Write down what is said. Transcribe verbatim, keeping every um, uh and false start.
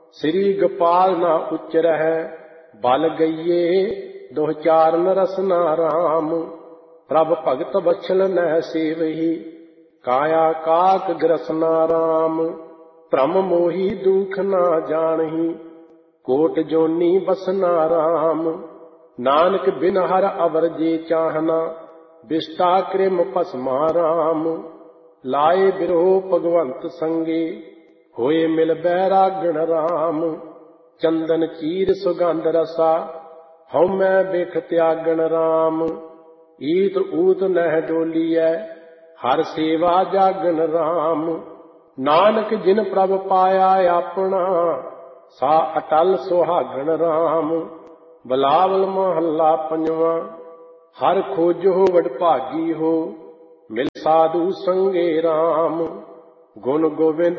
श्री गोपाल ना उच्चरह बल गईये दोह चारण रसना राम। प्रभ भगत बछल नह सेवही काया काक ग्रसना राम। भ्रम मोही दुख ना जानही कोट जोनी बसना राम। नानक बिन हर अवर जे चाहना विष्टा कृम पसमा राम। लाए बिरहो भगवंत संगे होए मिल बैरागण राम। चंदन चीर सुगंध रसा हਉ मैं बिख त्यागण राम। ईत ऊत नह डोलिय हर सेवा जागण राम। नानक जिन प्रभ पाया अपना सा अटल सुहागण राम। बिलावल महला पंजवा। हर खोजो वडभागी हो मिल साधु संगे राम। गुण गोविंद